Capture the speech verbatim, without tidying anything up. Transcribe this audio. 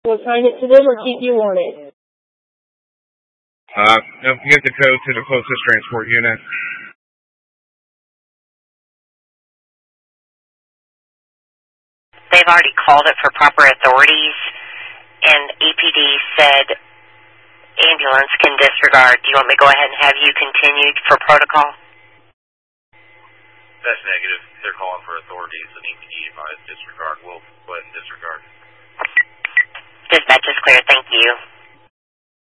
We'll assign it to them or keep you on it. Uh, don't forget the code to the closest transport unit. They've already called it for proper authorities, and E P D said ambulance can disregard. Do you want me to go ahead and have you continued for protocol? That's negative. They're calling for authorities, and E P D advised disregard. We'll go ahead and disregard. Dispatch is clear. Thank you.